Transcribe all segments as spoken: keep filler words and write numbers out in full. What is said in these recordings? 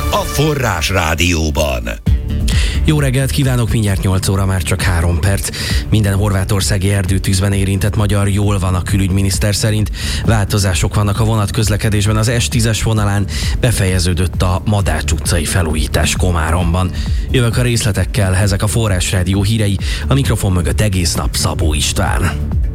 a Forrás Rádióban. Jó reggelt kívánok, mindjárt nyolc óra, már csak három perc. Minden horvátországi erdőtűzben érintett magyar jól van a külügyminiszter szerint. Változások vannak a vonatközlekedésben, az es tízes vonalán befejeződött a Madács utcai felújítás Komáromban. Jövök a részletekkel, ezek a Forrás Rádió hírei, a mikrofon mögött egész nap Szabó István.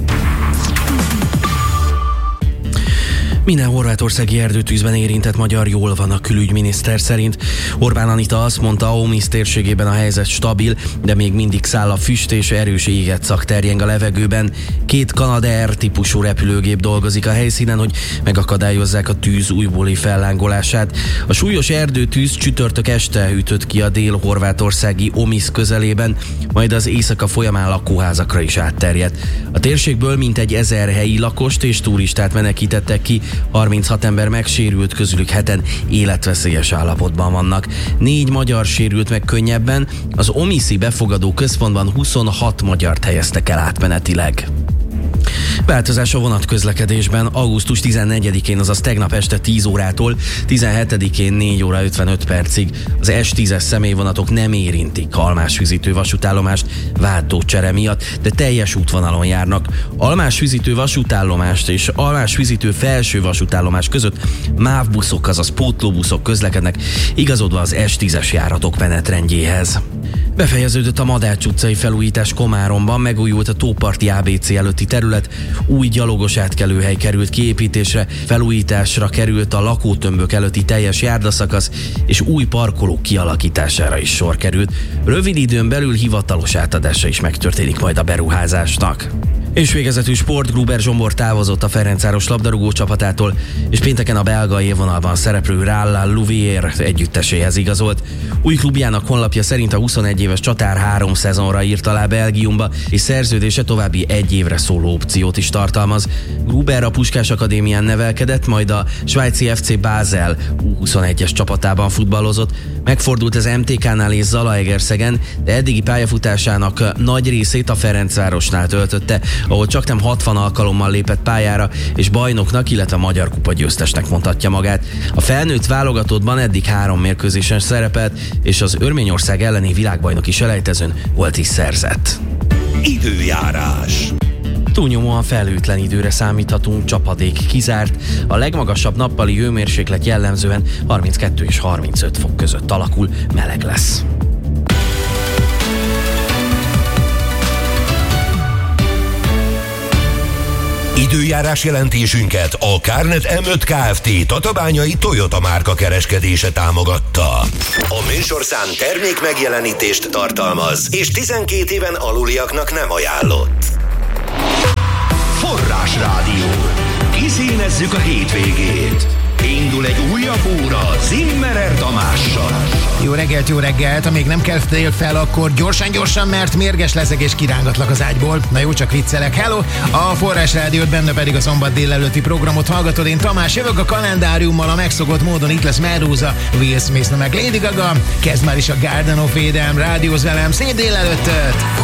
Minden horvátországi erdőtűzben érintett magyar jól van a külügyminiszter szerint. Orbán Anita azt mondta, Omisz térségében a helyzet stabil, de még mindig száll a füst és erős égetszak terjeng a levegőben. Két Canadair típusú repülőgép dolgozik a helyszínen, hogy megakadályozzák a tűz újbóli fellángolását. A súlyos erdőtűz csütörtök este ütött ki a dél-horvátországi Omisz közelében, majd az éjszaka folyamán lakóházakra is átterjedt. A térségből mintegy ezer helyi lakost és turistát menekítettek ki, harminchat ember megsérült, közülük heten életveszélyes állapotban vannak. Négy magyar sérült meg könnyebben, az omiszi befogadó központban huszonhat magyart helyeztek el átmenetileg. Változás a vonatközlekedésben. Augusztus tizennegyedikén, azaz tegnap este tíz órától tizenhetedikén négy óra ötvenöt percig az es tízes személyvonatok nem érintik Almás-Füzitő vasútállomást váltócsere miatt, de teljes útvonalon járnak. Almás-Füzitő vasútállomást és Almás-Füzitő felső vasútállomás között MÁV buszok, azaz pótlóbuszok közlekednek, igazodva az es tízes járatok menetrendjéhez. Befejeződött a Madács utcai felújítás Komáromban, megújult a Tóparti á bé cé előtti terület, új gyalogos átkelőhely került kiépítésre, felújításra került a lakótömbök előtti teljes járdaszakasz, és új parkolók kialakítására is sor került. Rövid időn belül hivatalos átadása is megtörténik majd a beruházásnak. És végezetül sport, Gruber Zsombor távozott a Ferencváros labdarúgó csapatától, és pénteken a belga élvonalban szereplő Ralla Louvier együtteséhez igazolt. Új klubjának honlapja szerint a huszonegy éves csatár három szezonra írt alá Belgiumba, és szerződése további egy évre szóló opciót is tartalmaz. Gruber a Puskás Akadémián nevelkedett, majd a svájci ef cé Basel U huszonegyes csapatában futballozott. Megfordult az em té ká-nál és Zalaegerszegen, de eddigi pályafutásának nagy részét a Ferencvárosnál töltötte, ahol csaknem hatvan alkalommal lépett pályára, és bajnoknak, illetve magyar kupa győztesnek mondhatja magát. A felnőtt válogatottban eddig három mérkőzésen szerepelt, és az Örményország elleni világbajnoki selejtezőn volt is szerzett. Időjárás. Túlnyomóan felhőtlen időre számíthatunk, csapadék kizárt. A legmagasabb nappali hőmérséklet jellemzően harminckettő és harmincöt fok között alakul, meleg lesz. Időjárás jelentésünket a Kárnet em öt Kft. Tatabányai Toyota márka kereskedése támogatta. A műsorszám termék megjelenítést tartalmaz, és tizenkét éven aluliaknak nem ajánlott. Forrás Rádió. Kiszínezzük a hétvégét. Indul egy újabb óra Zimmerer Tamással. Jó reggelt, jó reggelt! Amíg nem keltél fel, akkor gyorsan-gyorsan, mert mérges leszek és kirángatlak az ágyból. Na jó, csak viccelek. Hello! A Forrás Rádiót, benne pedig a szombat délelőtti programot hallgatod. Én Tamás, jövök a kalendáriummal, a megszokott módon. Itt lesz Medusa, Will Smith, meg Lady Gaga. Kezd már is a Garden of Eden, rádióz velem, szép délelőttöt!